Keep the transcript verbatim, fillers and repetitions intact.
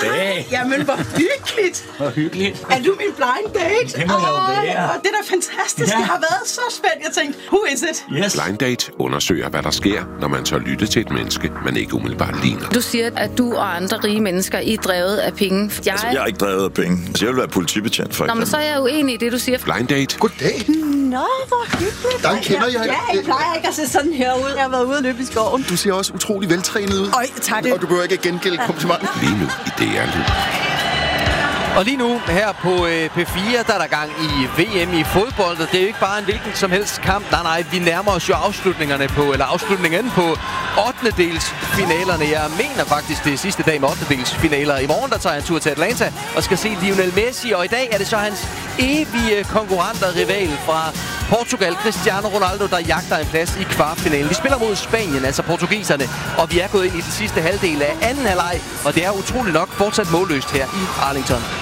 Goddag. Jamen, hvor hyggeligt. Hvor hyggeligt. Er du min blind date? Det må jeg jo være. Det er da fantastisk. Ja. Jeg har været så spændt. Jeg tænkte, who is it? Yes. Blind Date undersøger, hvad der sker, når man tør lytte til et menneske, man ikke umiddelbart ligner. Du siger, at du og andre rige mennesker I er drevet af penge. Jeg... Altså, jeg er ikke drevet af penge. Altså, jeg vil være politibetjent, for Nå, men så er jeg uenig i det, du siger. Blind Date. Goddag. Nå, hvor hyggeligt. Der kender jeg. Ja, jeg plejer ikke at se sådan her ud. Jeg har været ude og løbe i skoven. Du ser også utrolig veltrænet ud. Øj, tak. Og du behøver ikke at gengælde komplimenten. Lige nu i D R Lyd. Og lige nu her på øh, P fire, der er der gang i V M i fodbold. Det er jo ikke bare en hvilken som helst kamp. Nej, nej, vi nærmer os jo afslutningerne på, eller afslutningen på ottendedelsfinalerne. Jeg mener faktisk, det er sidste dag med ottendedelsfinaler. I morgen der tager han tur til Atlanta og skal se Lionel Messi. Og i dag er det så hans evige konkurrent og rival fra Portugal, Cristiano Ronaldo, der jagter en plads i kvartfinalen. Vi spiller mod Spanien, altså portugiserne, og vi er gået ind i den sidste halvdel af anden halvleg. Og det er utroligt nok fortsat målløst her i Arlington.